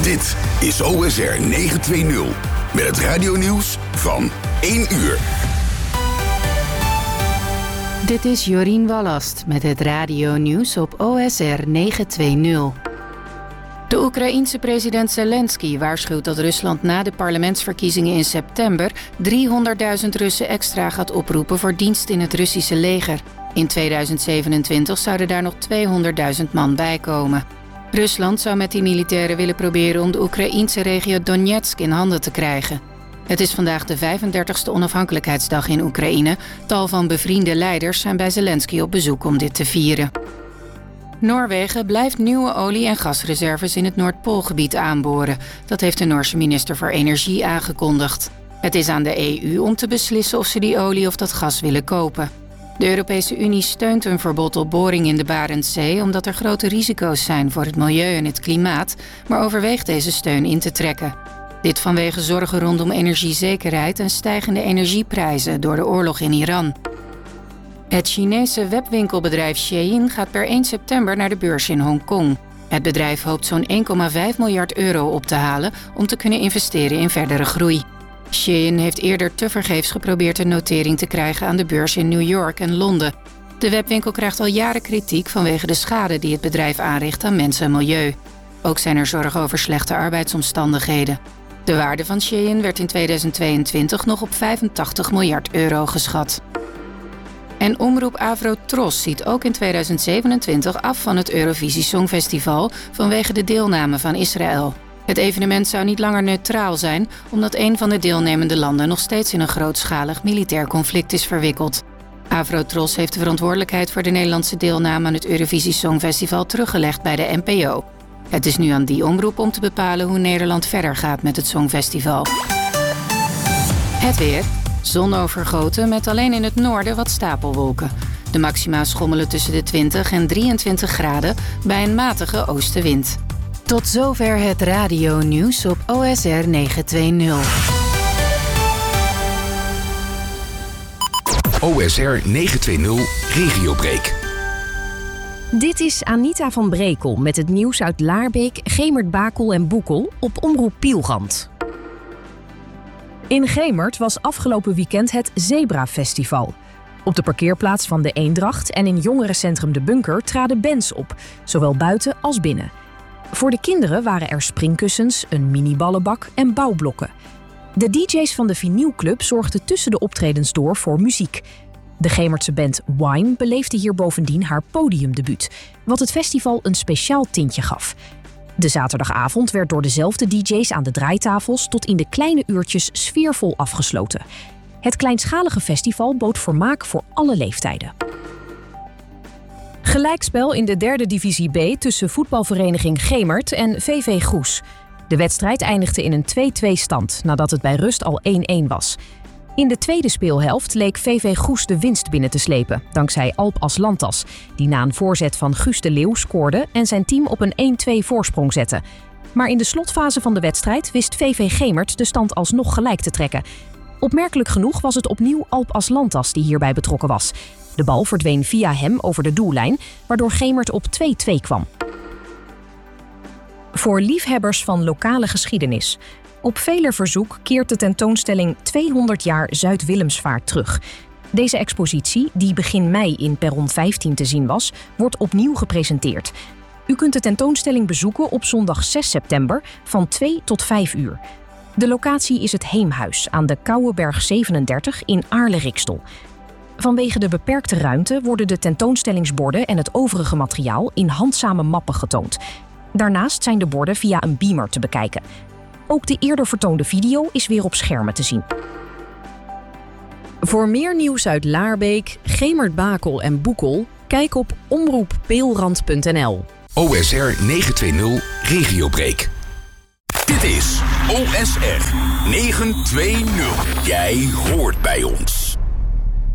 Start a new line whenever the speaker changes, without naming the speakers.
Dit is OSR 920 met het radionieuws van 1 uur.
Dit is Jorien Wallast met het radionieuws op OSR 920. De Oekraïense president Zelensky waarschuwt dat Rusland na de parlementsverkiezingen in september 300.000 Russen extra gaat oproepen voor dienst in het Russische leger. In 2027 zouden daar nog 200.000 man bij komen. Rusland zou met die militairen willen proberen om de Oekraïense regio Donetsk in handen te krijgen. Het is vandaag de 35e onafhankelijkheidsdag in Oekraïne. Tal van bevriende leiders zijn bij Zelensky op bezoek om dit te vieren. Noorwegen blijft nieuwe olie- en gasreserves in het Noordpoolgebied aanboren. Dat heeft de Noorse minister voor Energie aangekondigd. Het is aan de EU om te beslissen of ze die olie of dat gas willen kopen. De Europese Unie steunt een verbod op boring in de Barentszee omdat er grote risico's zijn voor het milieu en het klimaat, maar overweegt deze steun in te trekken. Dit vanwege zorgen rondom energiezekerheid en stijgende energieprijzen door de oorlog in Iran. Het Chinese webwinkelbedrijf Shein gaat per 1 september naar de beurs in Hongkong. Het bedrijf hoopt zo'n 1,5 miljard euro op te halen om te kunnen investeren in verdere groei. Shein heeft eerder tevergeefs geprobeerd een notering te krijgen aan de beurs in New York en Londen. De webwinkel krijgt al jaren kritiek vanwege de schade die het bedrijf aanricht aan mensen en milieu. Ook zijn er zorgen over slechte arbeidsomstandigheden. De waarde van Shein werd in 2022 nog op 85 miljard euro geschat. En omroep Avrotros ziet ook in 2027 af van het Eurovisie Songfestival vanwege de deelname van Israël. Het evenement zou niet langer neutraal zijn, omdat een van de deelnemende landen nog steeds in een grootschalig militair conflict is verwikkeld. Avrotros heeft de verantwoordelijkheid voor de Nederlandse deelname aan het Eurovisie Songfestival teruggelegd bij de NPO. Het is nu aan die omroep om te bepalen hoe Nederland verder gaat met het Songfestival. Het weer. Zon overgoten met alleen in het noorden wat stapelwolken. De maxima schommelen tussen de 20 en 23 graden bij een matige oostenwind. Tot zover het radionieuws op OSR 920.
OSR 920 Regiobreak.
Dit is Anita van Brekel met het nieuws uit Laarbeek, Gemert, Bakel en Boekel op Omroep Pielrand. In Gemert was afgelopen weekend het Zebra-festival. Op de parkeerplaats van de Eendracht en in jongerencentrum De Bunker traden bands op, zowel buiten als binnen. Voor de kinderen waren er springkussens, een mini-ballenbak en bouwblokken. De DJ's van de Vinylclub zorgden tussen de optredens door voor muziek. De Gemertse band Wine beleefde hier bovendien haar podiumdebuut, wat het festival een speciaal tintje gaf. De zaterdagavond werd door dezelfde DJ's aan de draaitafels tot in de kleine uurtjes sfeervol afgesloten. Het kleinschalige festival bood vermaak voor alle leeftijden. Gelijkspel in de 3e divisie B tussen voetbalvereniging Gemert en VV Goes. De wedstrijd eindigde in een 2-2 stand nadat het bij rust al 1-1 was. In de tweede speelhelft leek VV Goes de winst binnen te slepen, dankzij Alp Aslantas, die na een voorzet van Guus de Leeuw scoorde en zijn team op een 1-2 voorsprong zette. Maar in de slotfase van de wedstrijd wist VV Gemert de stand alsnog gelijk te trekken. Opmerkelijk genoeg was het opnieuw Alp Aslantas die hierbij betrokken was. De bal verdween via hem over de doellijn, waardoor Gemert op 2-2 kwam. Voor liefhebbers van lokale geschiedenis. Op veler verzoek keert de tentoonstelling 200 jaar Zuid-Willemsvaart terug. Deze expositie, die begin mei in Perron 15 te zien was, wordt opnieuw gepresenteerd. U kunt de tentoonstelling bezoeken op zondag 6 september van 2 tot 5 uur. De locatie is het Heemhuis aan de Kouwenberg 37 in Aarle-Rikstel. Vanwege de beperkte ruimte worden de tentoonstellingsborden en het overige materiaal in handzame mappen getoond. Daarnaast zijn de borden via een beamer te bekijken. Ook de eerder vertoonde video is weer op schermen te zien. Voor meer nieuws uit Laarbeek, Gemert, Bakel en Boekel, kijk op omroeppeelrand.nl.
OSR 920 Regiobreak. Dit is OSR 920. Jij hoort bij ons.